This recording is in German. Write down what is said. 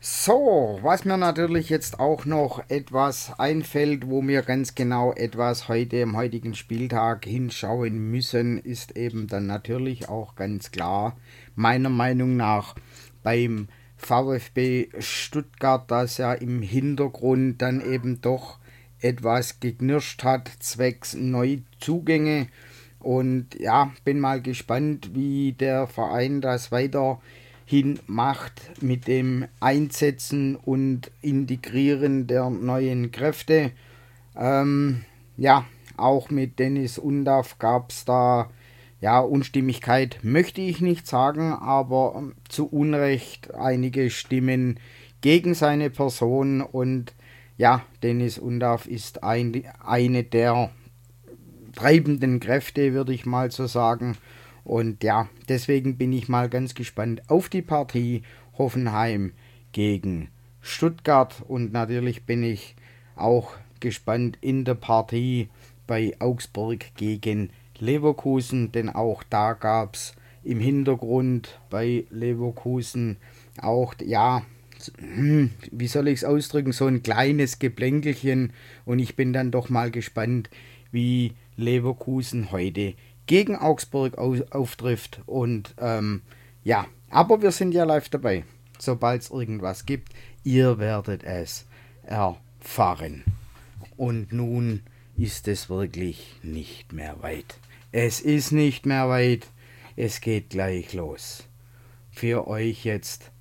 So, was mir natürlich jetzt auch noch etwas einfällt, wo wir ganz genau etwas heute im heutigen Spieltag hinschauen müssen, ist eben dann natürlich auch ganz klar, meiner Meinung nach, beim VfB Stuttgart, dass ja im Hintergrund dann eben doch etwas geknirscht hat, zwecks Neuzugänge. Und ja, bin mal gespannt, wie der Verein das weiterhin macht mit dem Einsetzen und Integrieren der neuen Kräfte. Ähm, ja, auch mit Dennis Undaff gab es da ja Unstimmigkeit, möchte ich nicht sagen, aber zu Unrecht einige Stimmen gegen seine Person. Und ja, Dennis Undaff ist eine der treibenden Kräfte, würde ich mal so sagen. Und ja, deswegen bin ich mal ganz gespannt auf die Partie Hoffenheim gegen Stuttgart. Und natürlich bin ich auch gespannt in der Partie bei Augsburg gegen Leverkusen, denn auch da gab es im Hintergrund bei Leverkusen auch, ja, wie soll ich es ausdrücken, so ein kleines Geplänkelchen. Und ich bin dann doch mal gespannt, wie Leverkusen heute gegen Augsburg auftrifft. Und ja, aber wir sind ja live dabei. Sobald es irgendwas gibt, ihr werdet es erfahren. Und nun ist es wirklich nicht mehr weit. Es ist nicht mehr weit. Es geht gleich los. Für euch jetzt